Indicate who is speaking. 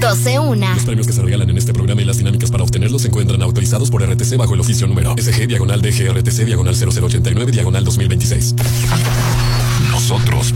Speaker 1: 12-1.
Speaker 2: Los premios que se regalan en este programa y las dinámicas para obtenerlos se encuentran autorizados por RTC bajo el oficio número SG/DGRTC/0089/2026. Nosotros